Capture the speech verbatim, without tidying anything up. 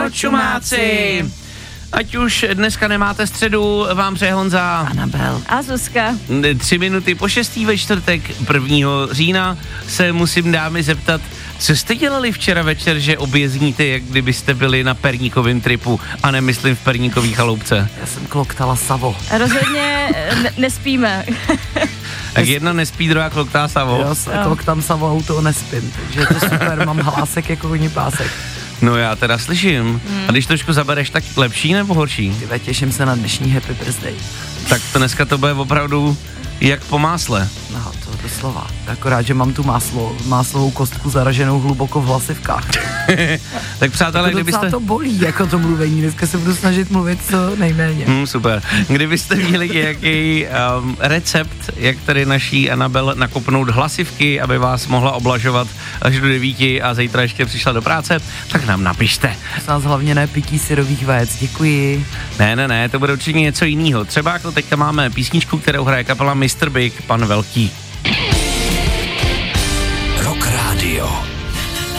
čumáci. Ať už dneska nemáte středu, vám přeje Honza, Anabel a Zuzka. Tři minuty po šestý ve čtvrtek prvního října se musím dámy zeptat, co jste dělali včera večer, že objezdníte, jak kdybyste byli na perníkovém tripu a nemyslím v perníkový chaloupce? Já jsem kloktala Savo. Rozhodně ne- nespíme. Tak jedna nespí, druhá kloktá Savo. Jo, s- kloktám Savo a u toho nespím, takže je to super, mám hlásek jako koní pásek. No já teda slyším. Hmm. A když trošku zabereš, tak lepší nebo horší? Tyve, těším se na dnešní Happy Birthday. Tak to dneska to bude opravdu jak po másle. No, to doslova. Akorát, že mám tu máslo, máslovou kostku zaraženou hluboko v hlasivkách. Tak přátelé, jako kdybyste... to bolí, jako to mluvení. Dneska se budu snažit mluvit co nejméně. Hmm, super. Kdybyste měli nějaký um, recept, jak tady naší Anabel nakopnout hlasivky, aby vás mohla oblažovat až do devíti a zítra ještě přišla do práce, tak nám napište. Nás hlavně ne pití syrových vajec, děkuji. Ne, ne, ne, to bude určitě něco jiného. Třeba jako teďka máme písničku, kterou hraje kapela mister Big, Pan Velký. Rock Radio.